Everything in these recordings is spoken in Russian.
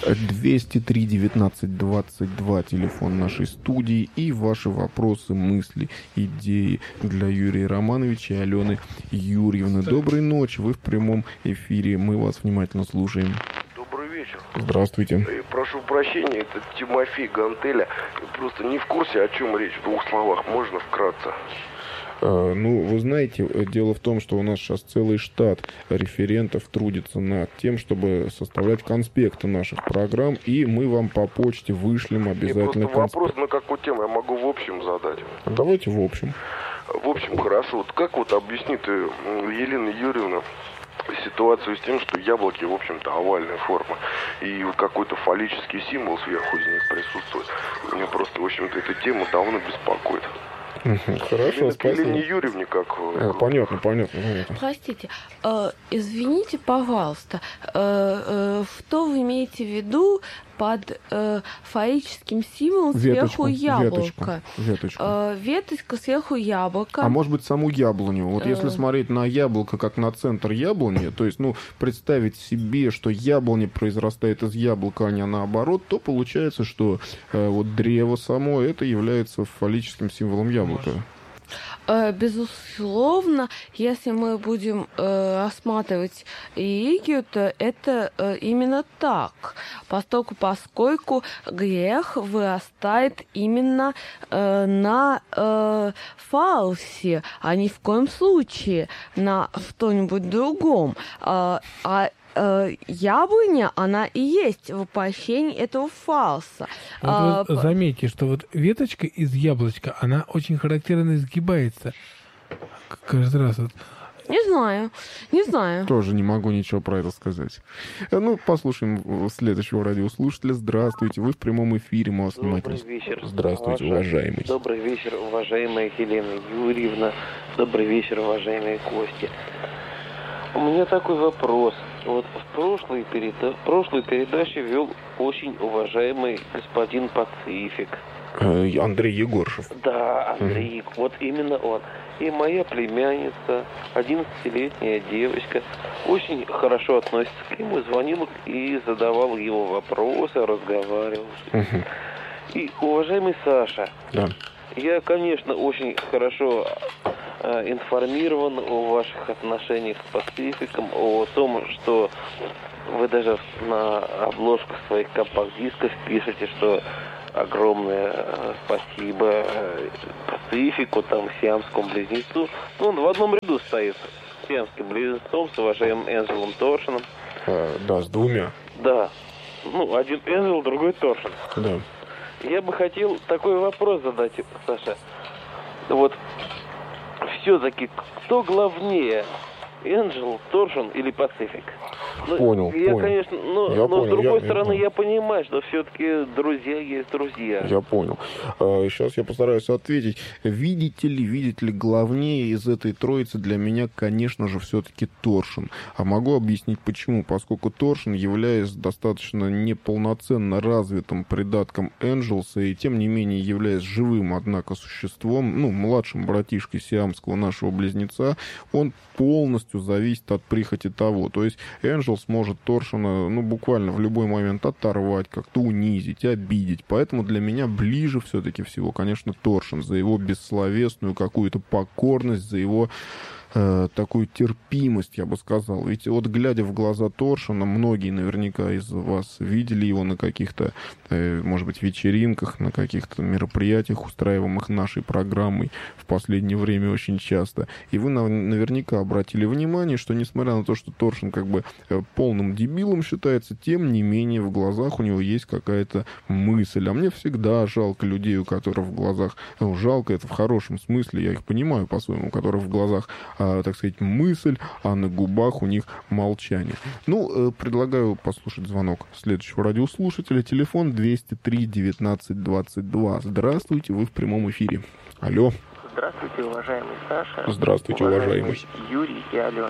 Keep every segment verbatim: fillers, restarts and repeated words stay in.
двести три девятнадцать двадцать два, телефон нашей студии, и ваши вопросы, мысли, идеи для Юрия Романовича и Алены Юрьевны. Доброй ночи, вы в прямом эфире, мы вас внимательно слушаем. Добрый вечер. Здравствуйте. Прошу прощения, это Тимофей Гантеля. Просто не в курсе, о чем речь, в двух словах, можно вкратце? Ну, вы знаете, дело в том, что у нас сейчас целый штат референтов трудится над тем, чтобы составлять конспекты наших программ, и мы вам по почте вышлем обязательно конспект. Вопрос на какую тему я могу в общем задать? Давайте в общем. В общем, хорошо. Вот как вот объяснит Елена Юрьевна ситуацию с тем, что яблоки, в общем-то, овальная форма, и вот какой-то фаллический символ сверху из них присутствует? Меня просто, в общем-то, эта тема давно беспокоит. Хорошо, спасибо. Елене Юрьевне как... А, понятно, понятно, понятно. Простите, э, извините, пожалуйста, э, э, что вы имеете в виду под э, фаическим символом веточку, сверху яблоко? Веточку, веточку. Э, веточка сверху яблоко. А может быть, саму яблоню. Вот э... если смотреть на яблоко как на центр яблони, то есть, ну, представить себе, что яблоня произрастает из яблока, а не наоборот, то получается, что э, вот древо само, это является фаллическим символом яблока. Безусловно, если мы будем э, рассматривать религию, то это э, именно так, поскольку, поскольку грех вырастает именно э, на э, фалсе, а ни в коем случае на что-нибудь другом. А, а яблоня, она и есть воплощение этого фалса. Вот а, вы заметьте, что вот веточка из яблочка, она очень характерно изгибается. Каждый раз вот. Не знаю, не знаю. Тоже не могу ничего про это сказать. Ну, послушаем следующего радиослушателя. Здравствуйте, вы в прямом эфире, мы вас внимательно... Добрый вечер. Здравствуйте, уважаемый. Добрый вечер, уважаемая Елена Юрьевна. Добрый вечер, уважаемые гости. У меня такой вопрос. Вот в прошлой, переда... в прошлой передаче вел очень уважаемый господин Пацифик. Андрей Егоршев. Да, Андрей, mm. вот именно он. И моя племянница, одиннадцатилетняя девочка, очень хорошо относится к нему, звонил и задавал его вопросы, разговаривал. Mm-hmm. И, уважаемый Саша, да. я, конечно, очень хорошо э, информирован о ваших отношениях с Пацификом, о том, что вы даже на обложках своих компакт-дисков пишете, что огромное э, спасибо э, Пацифику, там, сиамскому близнецу. Ну, он в одном ряду стоит с сиамским близнецом, с уважаемым Энджелом Торшином. А, да, с двумя. Да. Ну, один Энджел, другой Торшин. Да. Я бы хотел такой вопрос задать, Саша. Вот, все-таки, кто главнее, Энджел, Торшин или Пацифик? Ну, понял, я, понял. конечно, но, я но понял, с другой я, стороны, я, я понимаю, что все-таки друзья есть друзья. Я понял. Сейчас я постараюсь ответить. Видите ли, видите ли, главнее из этой троицы для меня, конечно же, все-таки Торшин. А могу объяснить почему. Поскольку Торшин, являясь достаточно неполноценно развитым придатком Энджелса, и тем не менее являясь живым, однако, существом, ну, младшим братишкой сиамского нашего близнеца, он полностью зависит от прихоти того. То есть Энджел сможет Торшина, ну, буквально в любой момент оторвать, как-то унизить, обидеть. Поэтому для меня ближе все-таки всего, конечно, Торшин. За его бессловесную какую-то покорность, за его э, такую терпимость, я бы сказал. Ведь вот глядя в глаза Торшина, многие наверняка из вас видели его на каких-то, э, может быть, вечеринках, на каких-то мероприятиях, устраиваемых нашей программой в последнее время очень часто. И вы наверняка обратили внимание, что несмотря на то, что Торшин как бы полным дебилом считается, тем не менее в глазах у него есть какая-то мысль. А мне всегда жалко людей, у которых в глазах, ну, жалко это в хорошем смысле, я их понимаю по-своему, у которых в глазах, а, так сказать, мысль, а на губах у них молчание. Ну, предлагаю послушать звонок следующего радиослушателя. Телефон двести три девятнадцать двадцать два. Здравствуйте, вы в прямом эфире. Алло. Здравствуйте, уважаемый Саша. Здравствуйте, уважаемый. уважаемый Юрий и Алена.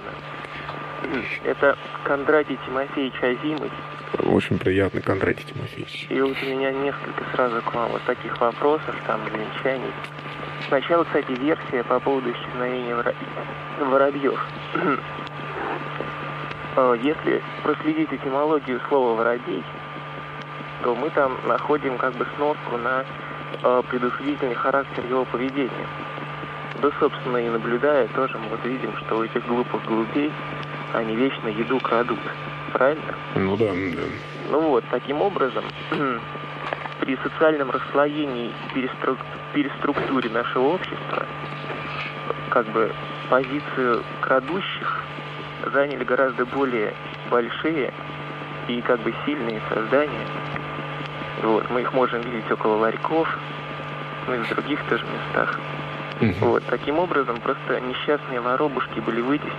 Это Кондратий Тимофеевич Азимыч. Очень приятно, Кондратий Тимофеевич. И вот у меня несколько сразу к вам вот таких вопросов, там, замечаний. Сначала, кстати, версия по поводу исчезновения воробьев. Если проследить этимологию слова «воробей», то мы там находим как бы сноску на э, предусудительный характер его поведения. Да, собственно, и наблюдая, тоже мы вот видим, что у этих глупых голубей они вечно еду крадут. Правильно? Ну да, да. Ну вот, таким образом, при социальном расслоении и перестру... переструктуре нашего общества, как бы позицию крадущих заняли гораздо более большие и как бы сильные создания. Вот, мы их можем видеть около ларьков, ну и в других тоже местах. Угу. Вот, таким образом, просто несчастные воробушки были вытеснены.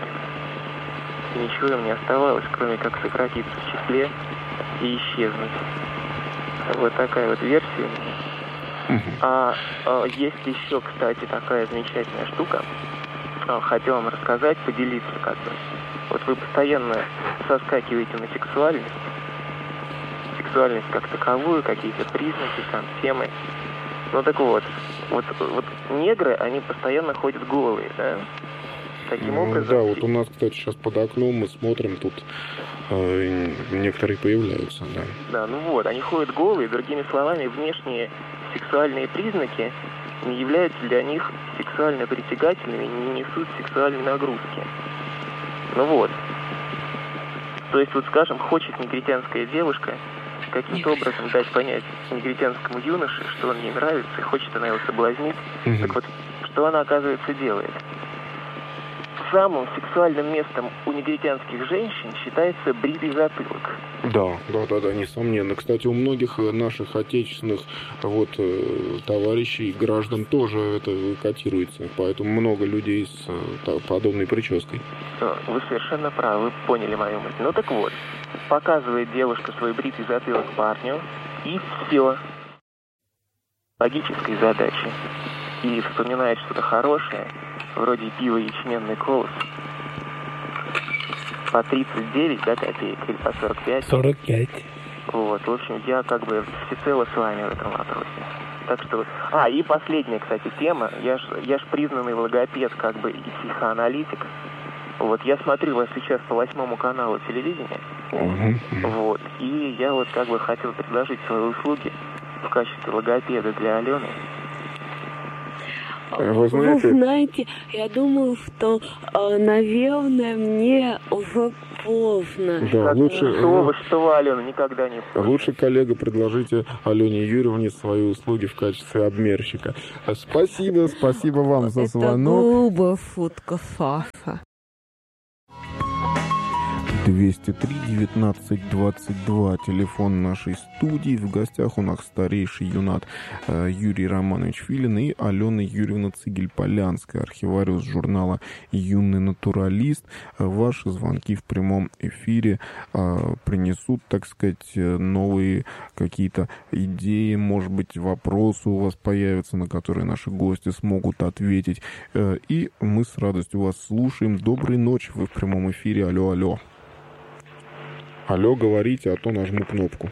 И ничего им не оставалось, кроме как сократиться в числе и исчезнуть. Вот такая вот версия. Угу. А, а есть еще, кстати, такая замечательная штука. А, хотел вам рассказать, поделиться как бы. Вот вы постоянно соскакиваете на сексуальность. Сексуальность как таковую, какие-то признаки, там, темы. Ну так вот, вот, вот негры, они постоянно ходят голые, да? Таким Ну, образом... да, вот у нас, кстати, сейчас под окном мы смотрим, тут э, некоторые появляются, да. Да, ну вот, они ходят голые, другими словами, внешние сексуальные признаки не являются для них сексуально притягательными, не несут сексуальной нагрузки. Ну вот. То есть, вот скажем, хочет негритянская девушка каким-то образом дать понять негритянскому юноше, что он ей нравится, и хочет она его соблазнить. Угу. Так вот, что она, оказывается, делает? Самым сексуальным местом у негритянских женщин считается бритый затылок. Да, да, да, да, несомненно. Кстати, у многих наших отечественных вот э, товарищей, граждан тоже это котируется, поэтому много людей с э, подобной прической. Вы совершенно правы, вы поняли мою мысль. Ну так вот, показывает девушка свой бритый затылок парню, и все. Логической задачи. И вспоминает что-то хорошее, вроде пива ячменный колос, по тридцать девять, да, копеек, или по сорок пять. сорок пять. Вот, в общем, я как бы всецело с вами в этом вопросе. Так что... А, и последняя, кстати, тема. Я ж, я ж признанный логопед, как бы, и психоаналитик. Вот, я смотрю вас сейчас по восьмому каналу телевидения. Угу. Вот, и я вот как бы хотел предложить свои услуги в качестве логопеда для Алены. Вы знаете... Вы знаете, я думаю, что, э, наверное, мне уже поздно. Да, Как лучше... Что вы, что вы, Алена, никогда не... Лучше, коллега, предложите Алене Юрьевне свои услуги в качестве обмерщика. Спасибо, спасибо вам за звонок. Это грубая шутка, Саша. двести три девятнадцать двадцать два, телефон нашей студии. В гостях у нас старейший юнат э, Юрий Романович Филин и Алена Юрьевна Цигель-Полянская, архивариус журнала «Юный натуралист». Э, ваши звонки в прямом эфире э, принесут, так сказать, новые какие-то идеи, может быть, вопросы у вас появятся, на которые наши гости смогут ответить. Э, и мы с радостью вас слушаем. Доброй ночи, вы в прямом эфире. Алло, алло. Алло, говорите, а то нажму кнопку.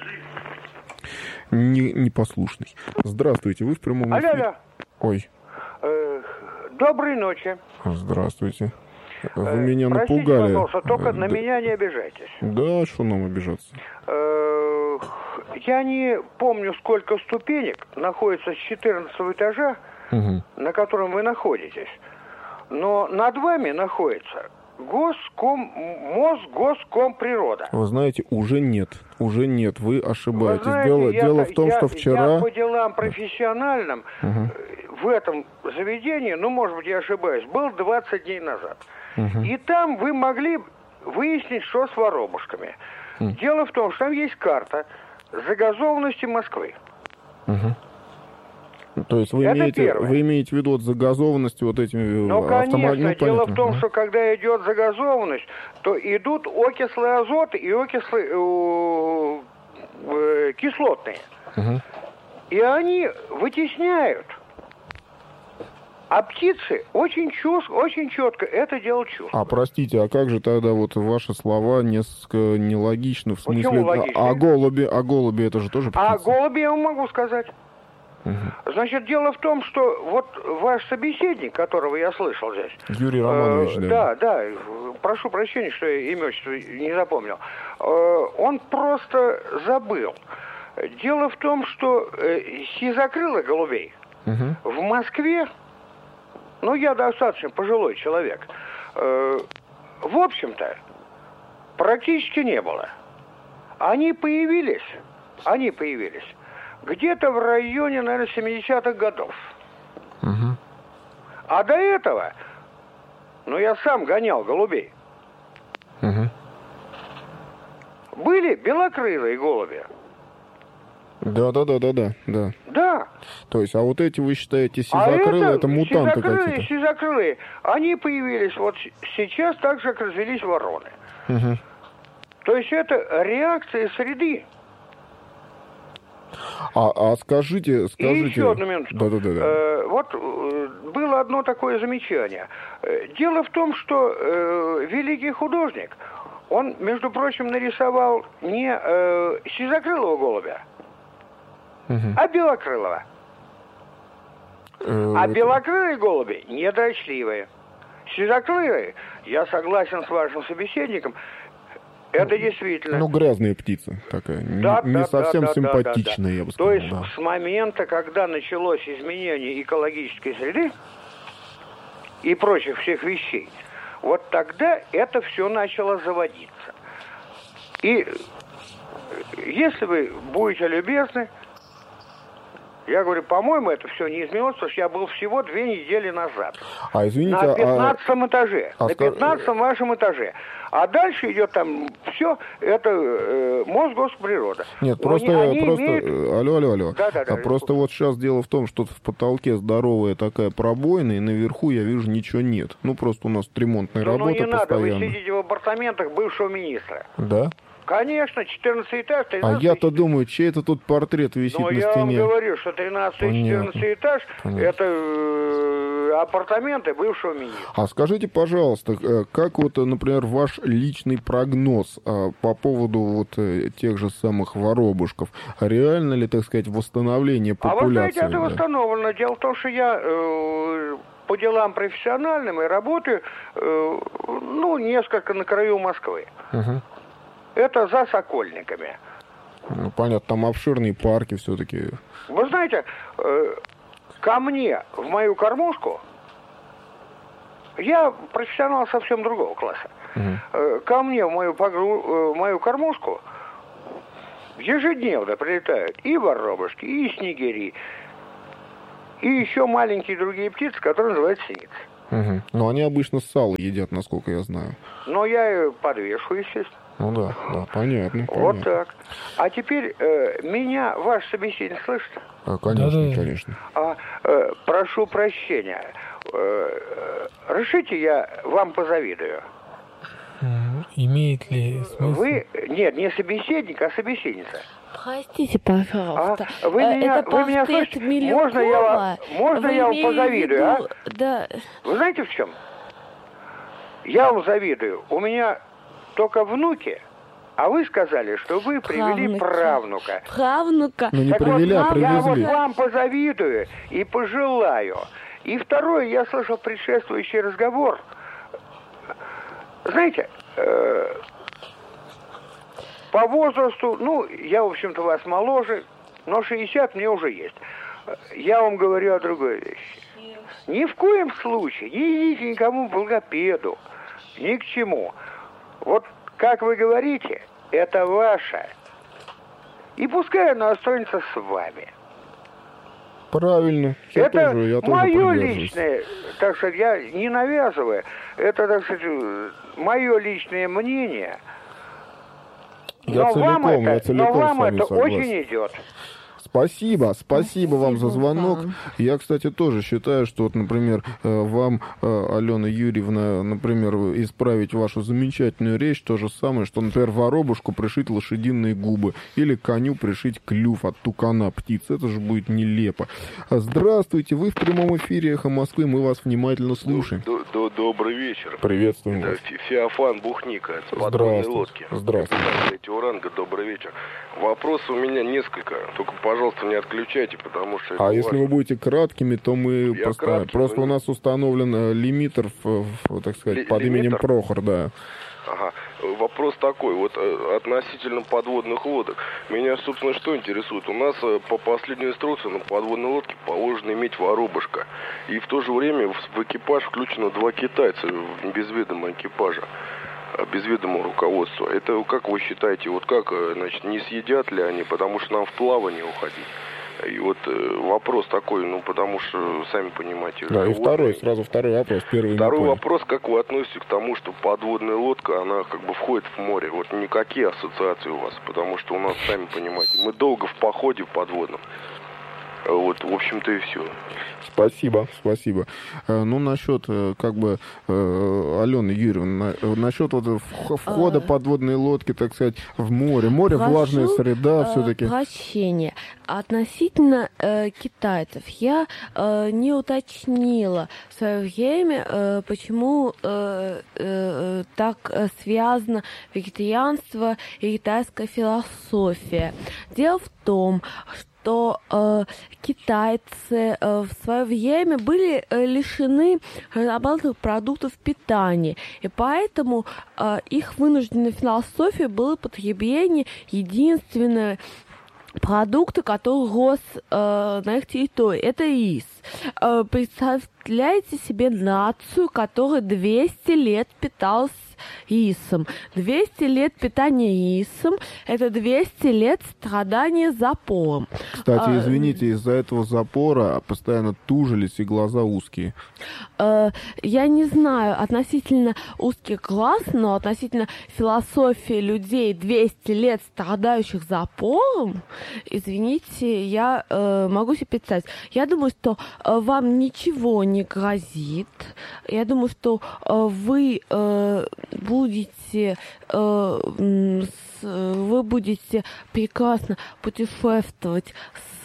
Не, непослушный. Здравствуйте, вы в прямом эфире. Алло, алло. Ой. Э, доброй ночи. Здравствуйте. Вы Э, меня простите, напугали. пожалуйста, только Э, на да, меня не обижайтесь. Да, что нам обижаться? Э, я не помню, сколько ступенек находится с четырнадцатого этажа, Угу. на котором вы находитесь. Но над вами находится Госком, Мосгоскомприрода. Вы знаете, уже нет. Уже нет, вы ошибаетесь. Вы знаете, дело я, дело в том, я, что вчера... Я по делам профессиональным Угу. в этом заведении, ну, может быть, я ошибаюсь, был двадцать дней назад. Угу. И там вы могли выяснить, что с воробушками. Угу. Дело в том, что там есть карта загазованности Москвы. Угу. То есть вы Это имеете, первое. вы имеете в виду вот загазованность вот этими Ну, конечно, автомобилями? дело в том, что когда идет загазованность, то идут окислы азота и окислы э, э, кислотные. Угу. И они вытесняют. А птицы очень, чувств, очень четко это дело чувствуют. А простите, а как же тогда вот ваши слова несколько нелогичны в смысле... Почему логичны? А, а голуби, а голуби это же тоже птицы? А голуби я вам могу сказать. Угу. Значит, дело в том, что вот ваш собеседник, которого я слышал здесь... Юрий Романович, э, да. Да, да, прошу прощения, что я имя отчество не запомнил. Э, он просто забыл, Дело в том, что э, сизокрылых голубей Угу. в Москве, ну, я достаточно пожилой человек, э, в общем-то, практически не было. Они появились, они появились где-то в районе, наверное, семидесятых годов. Угу. А до этого, ну, я сам гонял голубей. Угу. Были белокрылые голуби. Да, да, да, да, да, да. Да. То есть, а вот эти вы считаете А сизокрылые, это, это мутанты сизокрылые, какие-то? сизокрылые, они появились вот с- сейчас так же, как развелись вороны. Угу. То есть это реакция среды. А, а скажите, И скажите... еще одну минутку. Да, да, да, да. Э, вот э, было одно такое замечание. Э, Дело в том, что э, великий художник, он, между прочим, нарисовал не э, сизокрылого голубя, Мгм. а белокрылого. Э, А это- белокрылые голуби недрочливые. Сизокрылые, я согласен с вашим собеседником, это действительно... Ну, грязная птица такая, не- Да, не, да, совсем да, да, симпатичная, да, да. я бы То сказал. есть да. с момента, когда началось изменение экологической среды и прочих всех вещей, вот тогда это все начало заводиться. И если вы будете любезны, я говорю, по-моему, это все не изменилось, потому что я был всего две недели назад. А извините, На а- пятнадцатом этаже. а на ска- пятнадцатом вашем этаже. А дальше идет там все, это э, Мосгосприрода. Нет, Но просто, они- они просто, имеют- э, алло, алло, алло. Да-да-да, а просто вот сейчас дело в том, что в потолке здоровая такая пробоина, и наверху я вижу ничего нет. Ну, просто у нас ремонтная Ну, ну, работа не надо, вы постоянно. сидите в апартаментах бывшего министра. Да? Конечно, четырнадцатый этаж, А тринадцатый... я-то думаю, чей это тут портрет висит Ну, на я вам стене? говорю, что тринадцатый и Понятно. четырнадцатый этаж, Понятно. это э, апартаменты бывшего министра. А скажите, пожалуйста, э, как вот, э, например, ваш личный прогноз э, по поводу вот э, тех же самых воробушков? Реально ли, так сказать, восстановление А вы знаете, популяции? это да? восстановлено. Дело в том, что я э, по делам профессиональным и работаю, э, ну, несколько на краю Москвы. Мгм. Это за Сокольниками. Ну, понятно, там обширные парки все-таки. Вы знаете, э, ко мне в мою кормушку, я профессионал совсем другого класса, Мгм. э, ко мне в мою, погру- э, в мою кормушку ежедневно прилетают и воробушки, и снегири, и еще маленькие другие птицы, которые называются синицы. Мгм. Но они обычно сало едят, насколько я знаю. Но я ее подвешу, естественно. Ну да, да, понятно. Вот понятно. так. А теперь э, меня ваш собеседник слышит? А, конечно, Да-да. конечно. А, э, прошу прощения. Э, э, разрешите, я вам позавидую. М, Имеет ли смысл? Вы, нет, не собеседник, а собеседница. Простите, пожалуйста. А, вы Э, меня- это вы меня портрет слышите? Милюкова. Можно я вам- можно Вы я вам имели в позавидую, виду- а? Да. Вы знаете в чем? Я вам завидую. У меня только внуки, а вы сказали, что вы привели Правнуки. правнука. Правнука. Ну, не Так вот, привели, а я вот привезли. вам позавидую и пожелаю. И второе, я слышал предшествующий разговор. Знаете, э, по возрасту, ну, я, в общем-то, вас моложе, но шестьдесят мне уже есть. Я вам говорю о другой вещи. Ни в коем случае не идите никому в логопеду, ни к чему. Вот, как вы говорите, это ваше. И пускай она останется с вами. Правильно. Я это тоже, я тоже мое придерживаюсь. личное, так сказать, я не навязываю, это, так сказать, мое личное мнение. Я но целиком, вам я это, целиком но вам с вами это согласен. очень идет. Спасибо, спасибо вам за Спасибо звонок. вам. Я, кстати, тоже считаю, что, вот, например, э, вам, э, Алена Юрьевна, например, исправить вашу замечательную речь, то же самое, что, например, воробушку пришить лошадиные губы или коню пришить клюв от тукана птицы. Это же будет нелепо. Здравствуйте, вы в прямом эфире «Эхо Москвы», мы вас внимательно слушаем. До- до- Добрый вечер. Приветствуем Это вас. Фе- Феофан Бухника с подводной Здравствуйте. лодки. Здравствуйте. Капитан третьего ранга, добрый вечер. Вопрос у меня несколько. Только, пожалуйста, не отключайте, потому что... это А если важно. вы будете краткими, то мы Я поставим. краткий, Просто вы- у нас установлен э, лимитер, в- в, так сказать, Ли- под именем лимитер? Прохор, да. Ага. вопрос такой, вот относительно подводных лодок. Меня, собственно, что интересует? У нас по последней инструкции на подводной лодке положено иметь воробушка. И в то же время в экипаж включено два китайца без ведома экипажа, без ведома руководства. Это как вы считаете, вот как, значит, не съедят ли они, потому что нам в плавание уходить? И вот э, вопрос такой, ну, потому что, сами понимаете... Да, животные... и второй, сразу второй вопрос. Первый Второй вопрос, как вы относитесь к тому, что подводная лодка, она как бы входит в море? Вот никакие ассоциации у вас, потому что у нас, сами понимаете, мы долго в походе в подводном. Вот, в общем-то, и все. Спасибо, спасибо. Ну, насчет, как бы, Алены Юрьевны, насчет вот входа подводной лодки, так сказать, в море. Море, Прошу, влажная среда, э, все-таки. Прощения. Относительно э, китайцев, я э, не уточнила в свое время, э, почему э, э, так э, связано вегетарианство и китайская философия. Дело в том, что что э, китайцы э, в свое время были э, лишены разнообразных продуктов питания, и поэтому э, их вынужденной философией было потребление единственного продукта, который рос э, на их территории. Это рис. Э, представляете себе нацию, которая двести лет питалась рисом. двести лет питания рисом – это двести лет страдания запором. Кстати, А, извините, из-за этого запора постоянно тужились и глаза узкие. А, я не знаю относительно узких глаз, но относительно философии людей, двести лет страдающих запором, извините, я э, могу себе представить. Я думаю, что э, вам ничего не грозит. Я думаю, что э, вы э, будете э, с, вы будете прекрасно путешествовать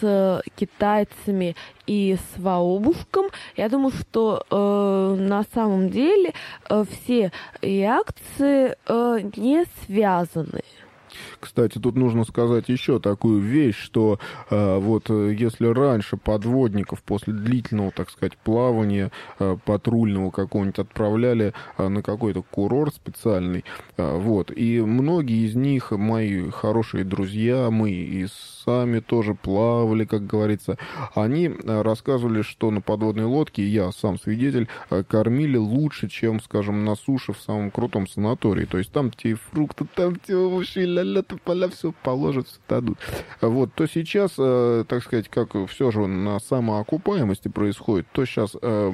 с китайцами и с воробушком. Я думаю, что э, на самом деле э, все реакции э, не связаны. Кстати, тут нужно сказать еще такую вещь, что э, вот если раньше подводников после длительного, так сказать, плавания э, патрульного какого-нибудь отправляли э, на какой-то курорт специальный, э, вот, и многие из них, мои хорошие друзья, мы и сами тоже плавали, как говорится, они э, рассказывали, что на подводной лодке, я сам свидетель, э, кормили лучше, чем, скажем, на суше в самом крутом санатории, то есть там те фрукты, там те овощи, ля-ля, поля, все положат, все дадут. Вот, то сейчас, э, так сказать, как все же на самоокупаемости происходит, то сейчас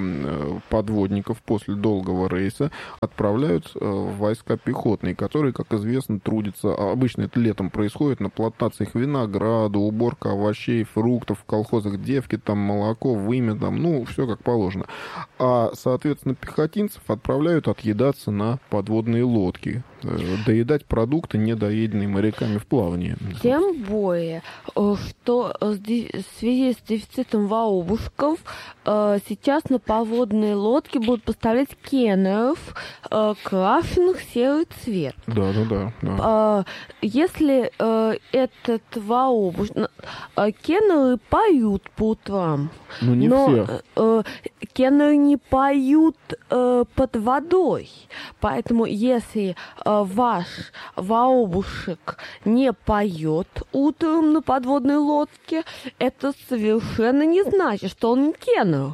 э, подводников после долгого рейса отправляют э, в войска пехотные, которые, как известно, трудятся. Обычно это летом происходит на плантациях винограда, уборка овощей, фруктов, в колхозах девки, там молоко, вымя, там, ну, все как положено. А, соответственно, пехотинцев отправляют отъедаться на подводные лодки, э, доедать продукты, недоеденные моряками в плавании. Тем более, что в связи с дефицитом воробушков сейчас на подводные лодки будут поставлять кеннеров, крашенных серый цвет. Да, да, да. да. Если этот воробуш... Кеннеры поют по утрам. Ну, не но все. Кеннеры не поют под водой. Поэтому если ваш воробушек не поет утром на подводной лодке, это совершенно не значит, что он не кеннер.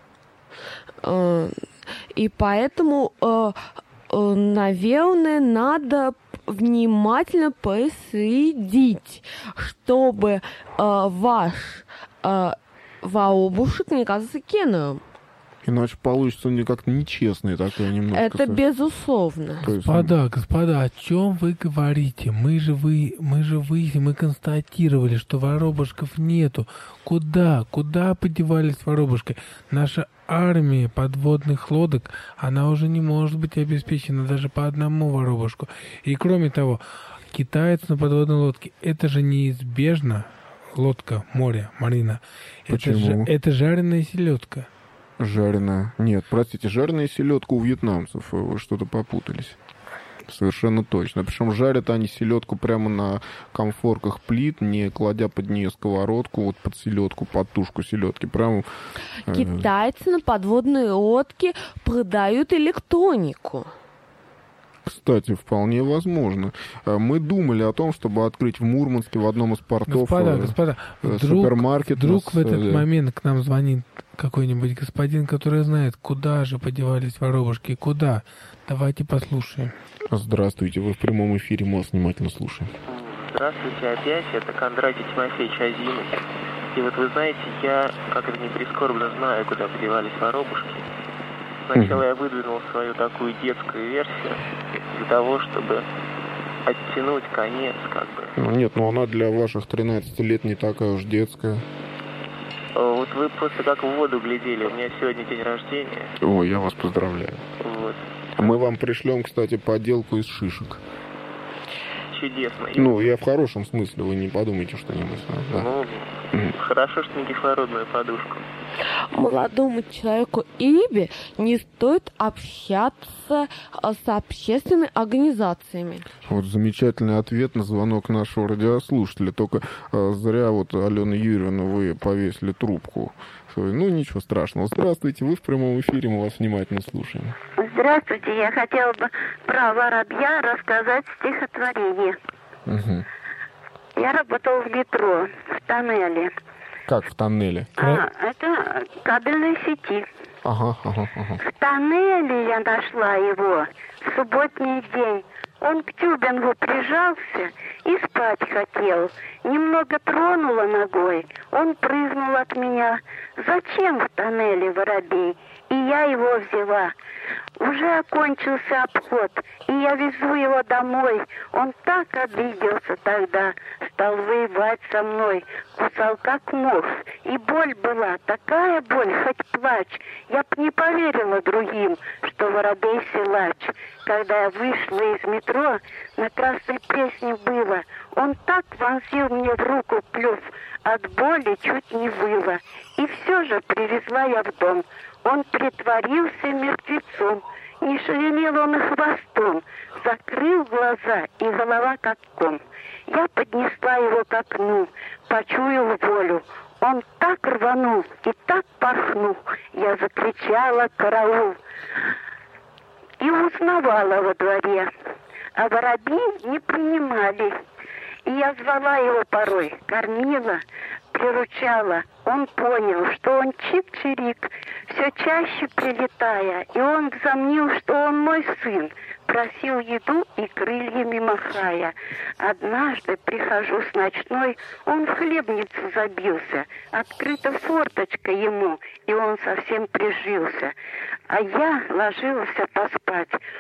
И поэтому, наверное, надо внимательно проследить, чтобы ваш воробушек не оказался кеннером. Иначе получится не как-то нечестный такой немножко. Это безусловно. Господа, господа, о чем вы говорите? Мы же вы, мы же выяснили, мы констатировали, что воробушков нету. Куда? Куда подевались воробушки? Наша армия подводных лодок, она уже не может быть обеспечена даже по одному воробушку. И кроме того, китаец на подводной лодке, это же неизбежно. Лодка, море, марина. Почему? Это, же, это жареная селедка. Жареная. Нет, простите, жареная селедка у вьетнамцев. Вы что-то попутались. Совершенно точно. Причем жарят они селедку прямо на комфорках плит, не кладя под нее сковородку, вот под селедку, под тушку селедки. Прямо... Китайцы на подводной лодке продают электронику. Кстати, вполне возможно. Мы думали о том, чтобы открыть в Мурманске в одном из портов Господа, господа, вдруг, супермаркет. вдруг нас, в этот да. момент к нам звонит какой-нибудь господин, который знает, куда же подевались воробушки, куда. Давайте послушаем. Здравствуйте, вы в прямом эфире, мы вас внимательно слушаем. Здравствуйте опять, это Кондратий Тимофеевич Азимов. И вот вы знаете, я, как это ни прискорбно, знаю, куда подевались воробушки. Сначала я выдвинул свою такую детскую версию для того, чтобы оттянуть конец, как бы. Ну, нет, ну она для ваших тринадцати лет не такая уж детская. Вот вы просто как в воду глядели, у меня сегодня день рождения. О, я вас поздравляю. Вот. Мы вам пришлем, кстати, поделку из шишек. Чудесно. Ну, я в хорошем смысле, вы не подумайте что-нибудь. Да. Ну, Mm. хорошо, что не кислородную подушку. Молодому человеку Ибе не стоит общаться а, с общественными организациями. Вот замечательный ответ на звонок нашего радиослушателя. Только э, зря вот, Алена Юрьевна, вы повесили трубку. Ну, ничего страшного. Здравствуйте, вы в прямом эфире, мы вас внимательно слушаем. Здравствуйте, я хотела бы про воробья рассказать стихотворение. Угу. Я работала в метро, в тоннеле. Как в тоннеле? А, это кабельной сети. Ага, ага, ага. В тоннеле я нашла его в субботний день. Он к тюбингу прижался и спать хотел. Немного тронула ногой, он прыгнул от меня. Зачем в тоннеле воробей? И я его взяла. Уже окончился обход, и я везу его домой. Он так обиделся тогда, стал воевать со мной, кусал как мох. И боль была, такая боль, хоть плачь. Я б не поверила другим, что воробей силач. Когда я вышла из метро, на Красной Пресне было. Он так вонзил мне в руку клюв, от боли чуть не выла. И все же привезла я в дом. Он притворился мертвецом, не шевелил он и хвостом, закрыл глаза, и голова как ком. Я поднесла его к окну, почуял волю. Он так рванул и так порхнул, я закричала «караул!» и узнавала во дворе. А воробьи не принимали. И я звала его порой, кормила, приручала. Он понял, что он чик-чирик, все чаще прилетая. И он взомнил, что он мой сын, просил еду и крыльями махая. Однажды прихожу с ночной, он в хлебницу забился. Открыта форточка ему, и он совсем прижился. А я ложился поспать.